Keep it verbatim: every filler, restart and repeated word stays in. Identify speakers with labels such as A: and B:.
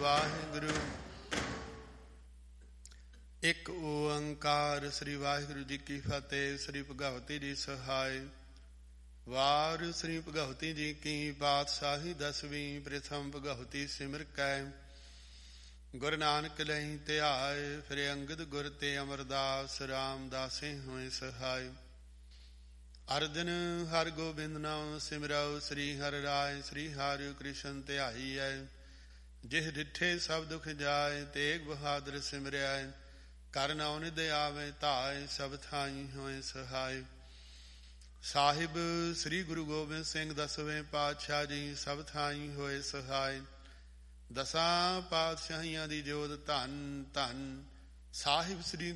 A: ਵਾਹਿਗੁਰੂ। ਇੱਕ ਓੰਕਾਰ। ਸ੍ਰੀ ਵਾਹਿਗੁਰੂ ਜੀ ਕੀ ਫਤਿਹ। ਸ੍ਰੀ ਭਗਵਤੀ ਜੀ ਸਹਾਇ। ਵਾਰ ਸ੍ਰੀ ਭਗਵਤੀ ਜੀ ਕੀ ਪਾਤਸ਼ਾਹੀ ਦਸਵੀਂ। ਪ੍ਰਥਮ ਭਗਵਤੀ ਸਿਮਰ ਕੈ ਗੁਰੂ ਨਾਨਕ ਲਈ ਧਿਆਏ। ਫਿਰ ਅੰਗਦ ਗੁਰ ਤੇ ਅਮਰਦਾਸ ਰਾਮਦਾਸੇ ਹੋਏ ਸਹਾਇ। ਅਰਜਨ ਹਰ ਗੋਬਿੰਦ ਨਾਮ ਸਿਮਰਉ। ਸ੍ਰੀ ਹਰਿ ਰਾਇ ਸ੍ਰੀ ਹਰਿ ਕ੍ਰਿਸ਼ਨ ਧਿਆਈਐ। ਜਿਹ ਡਿਠੇ ਸਭ ਦੁਖ ਜਾਏ। ਤੇਗ ਬਹਾਦਰ ਸਿਮਰਿਆ। ਕਰ ਨਾਉ ਨਿਧ ਆਵੇ ਧਾਇ। ਸਭ ਥਾਈ ਹੋਏ ਸਹਾਇ। ਸਾਹਿਬ ਸ੍ਰੀ ਗੁਰੂ ਗੋਬਿੰਦ ਸਿੰਘ ਦਸਵੇਂ ਪਾਤਸ਼ਾਹ ਜੀ ਸਭ ਥਾਈ ਹੋਏ ਸਹਾਇ। ਦਸਾਂ ਪਾਤਸ਼ਾਹੀਆਂ ਦੀ ਜੋਤ ਧੰਨ ਧੰਨ ਸਾਹਿਬ ਸ੍ਰੀ